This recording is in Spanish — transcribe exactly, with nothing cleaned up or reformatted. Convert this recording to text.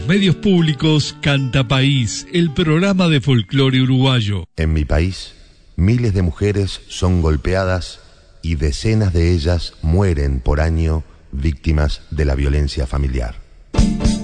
Medios Públicos Canta País, el programa de folclore uruguayo. En mi país, miles de mujeres son golpeadas y decenas de ellas mueren por año víctimas de la violencia familiar.